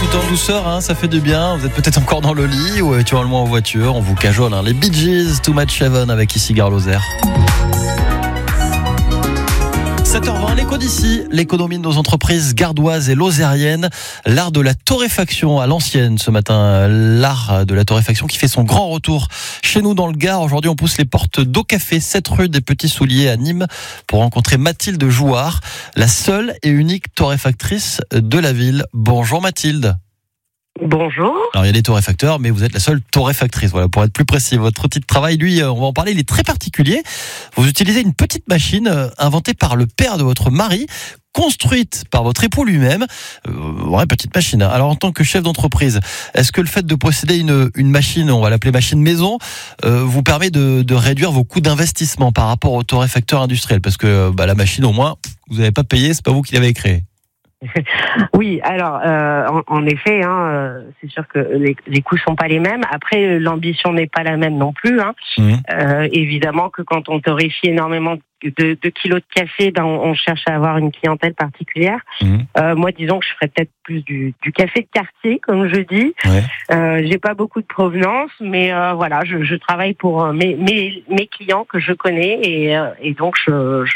tout en douceur, hein, ça fait du bien. Vous êtes peut-être encore dans le lit ou éventuellement en voiture. On vous cajole, hein. Les Bee Gees, Too Much Heaven avec ici Gare Lozère. 7h20, l'écho d'ici, l'économie de nos entreprises gardoises et lozériennes, l'art de la torréfaction à l'ancienne ce matin, l'art de la torréfaction qui fait son grand retour chez nous dans le Gard. Aujourd'hui, on pousse les portes d'Au Café, 7 rue des Petits Souliers à Nîmes pour rencontrer Mathilde Jouard, la seule et unique torréfactrice de la ville. Bonjour Mathilde. Bonjour. Alors il y a des torréfacteurs, mais vous êtes la seule torréfactrice. Voilà, pour être plus précis, votre outil de travail, lui, on va en parler, il est très particulier. Vous utilisez une petite machine inventée par le père de votre mari, construite par votre époux lui-même. Ouais, petite machine. Alors en tant que chef d'entreprise, est-ce que le fait de posséder une machine, on va l'appeler machine maison, vous permet de réduire vos coûts d'investissement par rapport au torréfacteur industriel? Parce que la machine, au moins, vous n'avez pas payé, c'est pas vous qui l'avez créée. Oui, alors en effet, c'est sûr que les coûts sont pas les mêmes. Après, l'ambition n'est pas la même non plus. Évidemment que quand on torréfie énormément de kilos de café, on cherche à avoir une clientèle particulière. Moi, disons que je ferais peut-être plus du café de quartier, comme je dis. Ouais. J'ai pas beaucoup de provenance, mais voilà, je travaille pour mes clients que je connais et donc je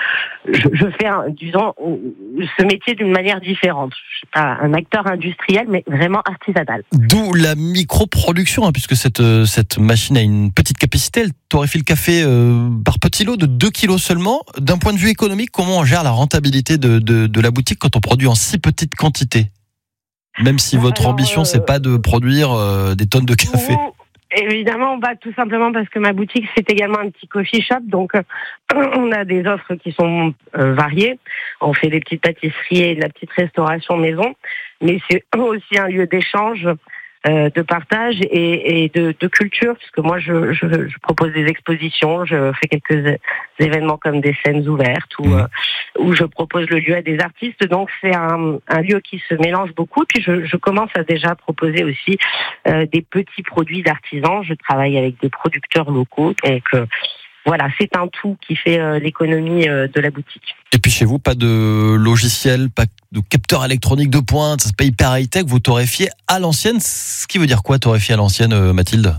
fais, disons, ce métier d'une manière différente. Je suis pas un acteur industriel, mais vraiment artisanal. D'où la micro-production, puisque cette machine a une petite capacité. Elle torréfie le café par petits lots de 2 kilos seulement. D'un point de vue économique, comment on gère la rentabilité de la boutique quand on produit en si petite quantité? Même si votre ambition, c'est pas de produire des tonnes de café. Évidemment, tout simplement parce que ma boutique, c'est également un petit coffee shop. Donc, on a des offres qui sont variées. On fait des petites pâtisseries et de la petite restauration maison. Mais c'est aussi un lieu d'échange, de partage et de culture, puisque moi je propose des expositions, je fais quelques événements comme des scènes ouvertes où je propose le lieu à des artistes. Donc c'est un lieu qui se mélange beaucoup. Puis je commence à déjà proposer aussi des petits produits d'artisans. Je travaille avec des producteurs locaux, donc voilà, c'est un tout qui fait l'économie de la boutique. Et puis chez vous, pas de logiciel, pas de capteur électronique de pointe, c'est pas hyper high-tech, vous torréfiez à l'ancienne. Ce qui veut dire quoi, torréfier à l'ancienne, Mathilde?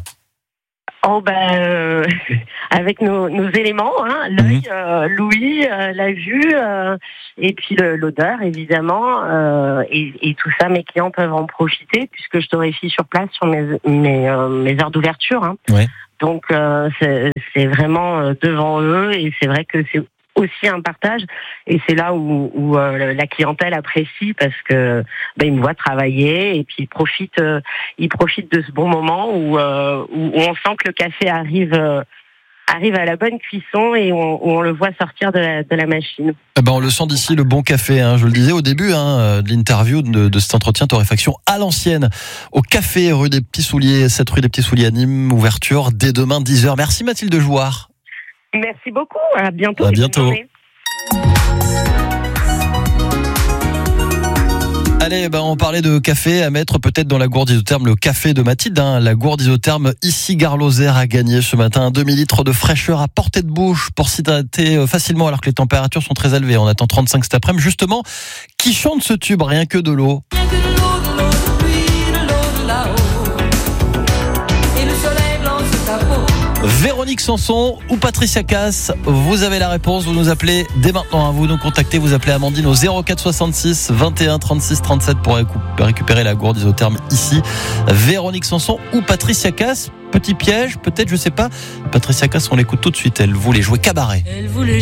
Avec nos éléments, l'œil, l'ouïe, la vue, et puis l'odeur, évidemment, et tout ça, mes clients peuvent en profiter puisque je torréfie sur place sur mes heures d'ouverture. Ouais. Donc c'est vraiment devant eux et c'est vrai que c'est aussi un partage et c'est là où la clientèle apprécie parce que ils me voient travailler et puis ils profitent de ce bon moment où on sent que le café arrive à la bonne cuisson et où on le voit sortir de la machine. On le sent d'ici, le bon café. Je le disais au début de l'interview de cet entretien torréfaction à l'ancienne. Au Café, rue des Petits Souliers, 7 rue des Petits Souliers à Nîmes. Ouverture dès demain 10h. Merci Mathilde Jouard. Merci beaucoup. À bientôt. À bientôt. Allez, on parlait de café à mettre peut-être dans la gourde isotherme, le café de Mathilde. La gourde isotherme ici Gare Lozère a gagné ce matin un demi-litre de fraîcheur à portée de bouche pour s'hydrater facilement alors que les températures sont très élevées. On attend 35 cet après-midi. Justement, qui chante ce tube? Rien que de l'eau. Véronique Sanson ou Patricia Cass, vous avez la réponse, vous nous appelez dès maintenant, vous nous contactez, vous appelez Amandine au 04 66 21 36 37 pour récupérer la gourde isotherme ici. Véronique Sanson ou Patricia Cass, petit piège, peut-être, je sais pas. Patricia Cass, on l'écoute tout de suite, elle voulait jouer cabaret.